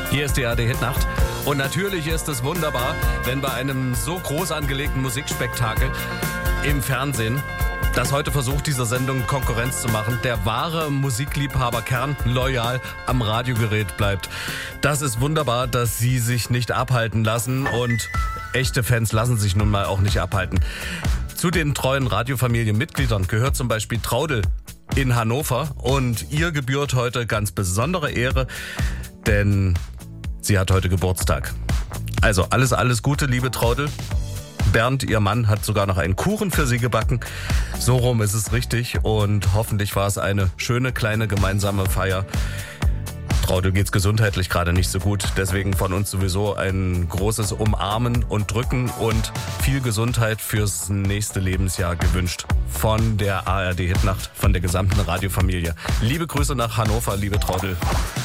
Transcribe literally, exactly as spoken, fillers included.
Hier ist die A R D-Hitnacht. Und natürlich ist es wunderbar, wenn bei einem so groß angelegten Musikspektakel im Fernsehen, das heute versucht, dieser Sendung Konkurrenz zu machen, der wahre Musikliebhaberkern loyal am Radiogerät bleibt. Das ist wunderbar, dass Sie sich nicht abhalten lassen, und echte Fans lassen sich nun mal auch nicht abhalten. Zu den treuen Radiofamilienmitgliedern gehört zum Beispiel Traudl in Hannover, und ihr gebührt heute ganz besondere Ehre, denn sie hat heute Geburtstag. Also alles, alles Gute, liebe Traudl. Bernd, ihr Mann, hat sogar noch einen Kuchen für sie gebacken. So rum ist es richtig, und hoffentlich war es eine schöne kleine gemeinsame Feier. Traudl geht's gesundheitlich gerade nicht so gut, deswegen von uns sowieso ein großes Umarmen und Drücken und viel Gesundheit fürs nächste Lebensjahr gewünscht. Von der A R D-Hitnacht, von der gesamten Radiofamilie. Liebe Grüße nach Hannover, liebe Traudl.